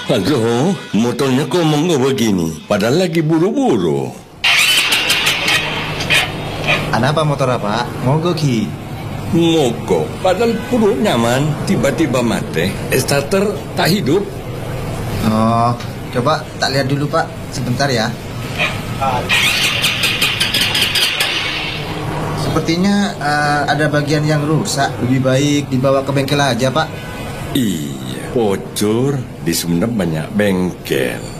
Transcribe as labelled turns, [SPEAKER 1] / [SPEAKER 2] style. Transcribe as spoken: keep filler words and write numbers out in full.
[SPEAKER 1] Halo, motornya kok monggo begini, padahal lagi buru-buru.
[SPEAKER 2] Ada apa motor apa? Monggo Ki.
[SPEAKER 1] Mogok, padahal perut nyaman, tiba-tiba mati, starter tak hidup.
[SPEAKER 2] Oh, coba tak lihat dulu Pak, sebentar ya. Sepertinya uh, ada bagian yang rusak. Lebih baik dibawa ke bengkel aja Pak.
[SPEAKER 1] Iya, bocor, di Sumenep banyak bengkel.